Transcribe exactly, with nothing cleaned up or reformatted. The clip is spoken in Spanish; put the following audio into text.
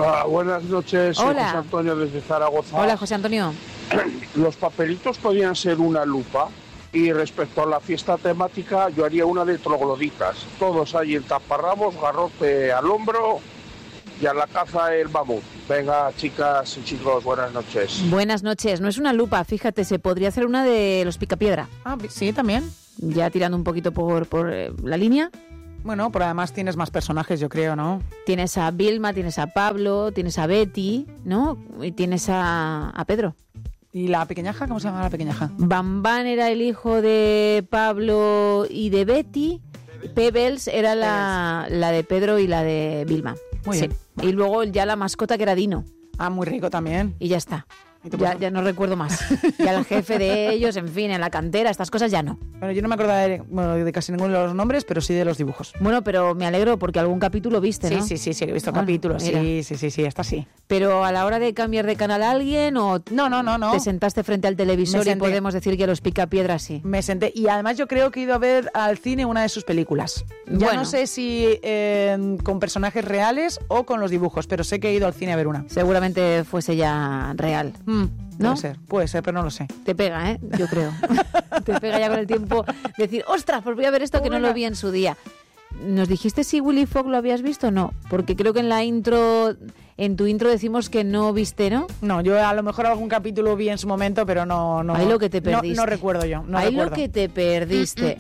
Hola, buenas noches. Soy Hola. José Antonio desde Zaragoza. Hola, José Antonio. Los papelitos podrían ser una lupa. Y respecto a la fiesta temática, yo haría una de trogloditas. Todos ahí en taparrabos, garrote al hombro y a la caza el mamut. Venga, chicas y chicos, buenas noches. Buenas noches. No es una lupa, fíjate, se podría hacer una de los Picapiedra. Ah, sí, también. Ya tirando un poquito por, por eh, la línea. Bueno, pero además tienes más personajes, yo creo, ¿no? Tienes a Vilma, tienes a Pablo, tienes a Betty, ¿no? Y tienes a, a Pedro. ¿Y la pequeñaja? ¿Cómo se llama la pequeñaja? Bambán era el hijo de Pablo y de Betty. Pebbles era la, la de Pedro y la de Vilma. Muy sí. bien. Y luego ya la mascota que era Dino. Ah, muy rico también. Y ya está. ¿Y te Ya, pasa? ya no recuerdo más. Ya el jefe de ellos, en fin, en la cantera, estas cosas ya no. Bueno, yo no me acuerdo de, bueno, de casi ninguno de los nombres, pero sí de los dibujos. Bueno, pero me alegro porque algún capítulo viste, ¿no? Sí, sí, sí, sí, he visto Bueno, capítulos. mira. Sí, sí, sí, sí, está así. Pero a la hora de cambiar de canal a alguien o No, no, no, no. te sentaste frente al televisor Me y senté. podemos decir que los Picapiedra sí. Me senté. Y además yo creo que he ido a ver al cine una de sus películas. Ya Bueno. no sé si eh, con personajes reales o con los dibujos, pero sé que he ido al cine a ver una. Seguramente fuese ya real. Mm, ¿No? Puede ser, puede ser, pero no lo sé. Te pega, ¿eh? Yo creo. Te pega ya con el tiempo decir, ostras, pues voy a ver esto que no lo vi en su día. ¿Nos dijiste si Willy Fogg lo habías visto o no? Porque creo que en la intro, en tu intro decimos que no viste, ¿no? No, yo a lo mejor algún capítulo vi en su momento, pero no... no Ahí lo que te no- perdiste. No, recuerdo yo, no Ahí recuerdo. lo que te perdiste.